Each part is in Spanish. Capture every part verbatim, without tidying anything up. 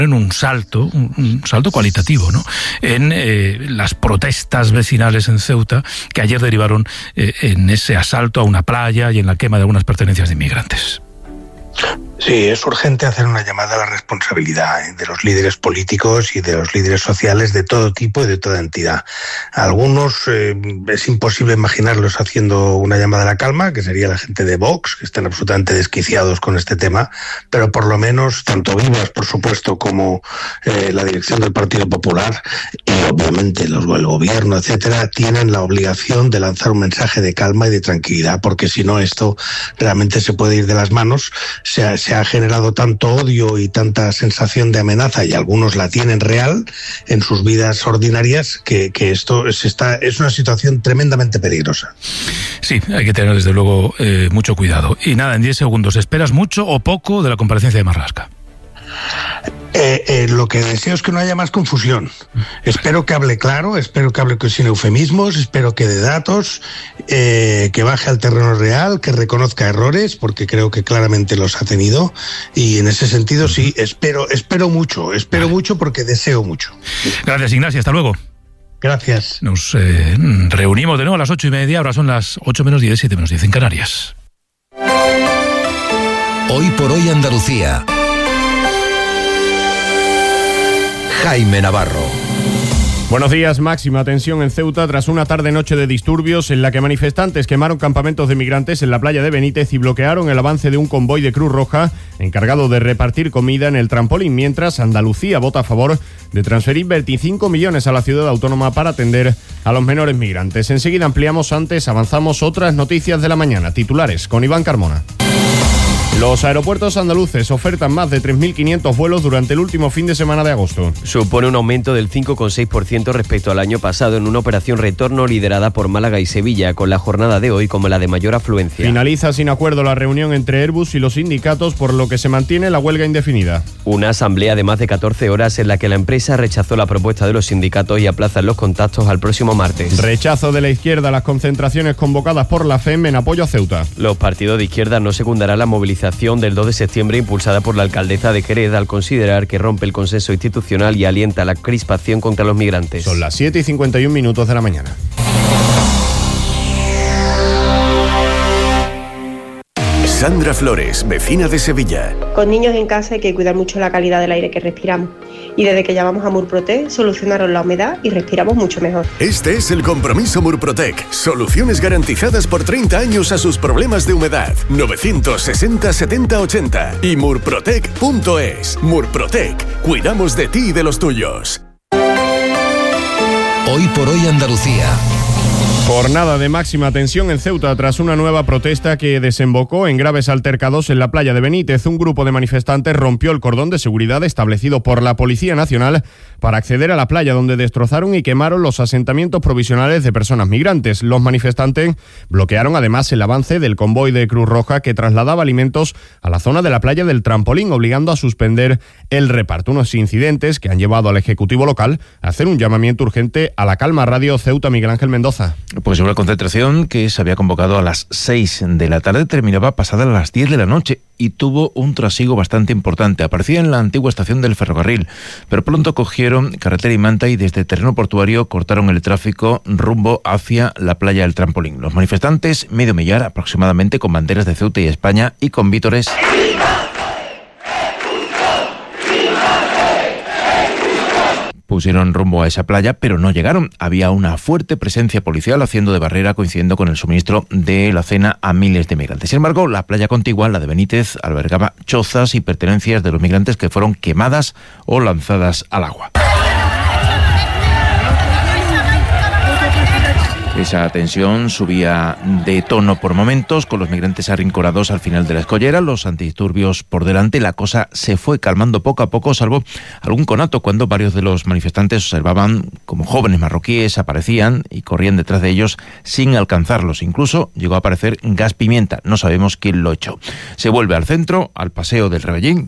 en un salto, un, un salto cualitativo, ¿no?, en eh, las protestas vecinales en Ceuta, que ayer derivaron eh, en ese asalto a una playa y en la quema de algunas pertenencias de inmigrantes. Sí, es urgente hacer una llamada a la responsabilidad ¿eh? de los líderes políticos y de los líderes sociales de todo tipo y de toda entidad. A algunos eh, es imposible imaginarlos haciendo una llamada a la calma, que sería la gente de Vox, que están absolutamente desquiciados con este tema, pero por lo menos tanto Vivas, por supuesto, como eh, la dirección del Partido Popular y obviamente los, el gobierno, etcétera, tienen la obligación de lanzar un mensaje de calma y de tranquilidad, porque si no esto realmente se puede ir de las manos. Se ha, se ha generado tanto odio y tanta sensación de amenaza, y algunos la tienen real en sus vidas ordinarias, que, que esto es, está, es una situación tremendamente peligrosa. Sí, hay que tener desde luego eh, mucho cuidado. Y nada, en diez segundos, ¿esperas mucho o poco de la comparecencia de Marlaska? Eh, eh, lo que deseo es que no haya más confusión. Espero que hable claro, espero que hable sin eufemismos, espero que dé datos, eh, que baje al terreno real, que reconozca errores, porque creo que claramente los ha tenido, y en ese sentido sí, espero, espero mucho, espero vale. mucho porque deseo mucho. Gracias, Ignacio, hasta luego. Gracias. Nos eh, reunimos de nuevo a las ocho y media, ahora son las ocho menos diez, siete menos diez en Canarias. Hoy por hoy Andalucía. Jaime Navarro. Buenos días. Máxima tensión en Ceuta tras una tarde-noche de disturbios en la que manifestantes quemaron campamentos de migrantes en la playa de Benítez y bloquearon el avance de un convoy de Cruz Roja encargado de repartir comida en el trampolín, mientras Andalucía vota a favor de transferir veinticinco millones a la ciudad autónoma para atender a los menores migrantes. Enseguida ampliamos, antes avanzamos otras noticias de la mañana. Titulares con Iván Carmona. Los aeropuertos andaluces ofertan más de tres mil quinientos vuelos durante el último fin de semana de agosto. Supone un aumento del cinco coma seis por ciento respecto al año pasado en una operación retorno liderada por Málaga y Sevilla, con la jornada de hoy como la de mayor afluencia. Finaliza sin acuerdo la reunión entre Airbus y los sindicatos, por lo que se mantiene la huelga indefinida. Una asamblea de más de catorce horas en la que la empresa rechazó la propuesta de los sindicatos y aplazan los contactos al próximo martes. Rechazo de la izquierda a las concentraciones convocadas por la F E M en apoyo a Ceuta. Los partidos de izquierda no secundarán la movilización del dos de septiembre impulsada por la alcaldesa de Jerez, al considerar que rompe el consenso institucional y alienta la crispación contra los migrantes. Son las siete y cincuenta y un minutos de la mañana. Sandra Flores, vecina de Sevilla. Con niños en casa hay que cuidar mucho la calidad del aire que respiramos. Y desde que llamamos a Murprotec solucionaron la humedad y respiramos mucho mejor. Este es el compromiso Murprotec. Soluciones garantizadas por treinta años a sus problemas de humedad. novecientos sesenta setenta ochenta y murprotec punto es. Murprotec. Cuidamos de ti y de los tuyos. Hoy por hoy Andalucía. Jornada de máxima tensión en Ceuta tras una nueva protesta que desembocó en graves altercados en la playa de Benítez. Un grupo de manifestantes rompió el cordón de seguridad establecido por la Policía Nacional para acceder a la playa, donde destrozaron y quemaron los asentamientos provisionales de personas migrantes. Los manifestantes bloquearon además el avance del convoy de Cruz Roja que trasladaba alimentos a la zona de la playa del Trampolín, obligando a suspender el reparto. Unos incidentes que han llevado al Ejecutivo local a hacer un llamamiento urgente a la calma. Radio Ceuta, Miguel Ángel Mendoza. Pues una concentración que se había convocado a las seis de la tarde terminaba pasada a las diez de la noche y tuvo un trasiego bastante importante. Aparecía en la antigua estación del ferrocarril, pero pronto cogieron carretera y manta y desde terreno portuario cortaron el tráfico rumbo hacia la playa del Trampolín. Los manifestantes, medio millar aproximadamente, con banderas de Ceuta y España y con vítores. Pusieron rumbo a esa playa, pero no llegaron. Había una fuerte presencia policial haciendo de barrera, coincidiendo con el suministro de la cena a miles de migrantes. Sin embargo, la playa contigua, la de Benítez, albergaba chozas y pertenencias de los migrantes que fueron quemadas o lanzadas al agua. Esa tensión subía de tono por momentos, con los migrantes arrinconados al final de la escollera, los antidisturbios por delante. La cosa se fue calmando poco a poco, salvo algún conato cuando varios de los manifestantes observaban como jóvenes marroquíes aparecían y corrían detrás de ellos sin alcanzarlos. Incluso llegó a aparecer gas pimienta. No sabemos quién lo echó. Se vuelve al centro, al paseo del Rebellín.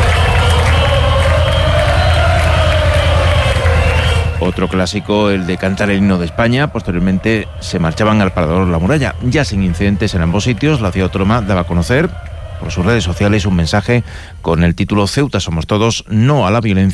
Otro clásico, el de cantar el himno de España. Posteriormente se marchaban al Parador La Muralla. Ya sin incidentes en ambos sitios, la ciudad autónoma daba a conocer por sus redes sociales un mensaje con el título Ceuta somos todos, no a la violencia.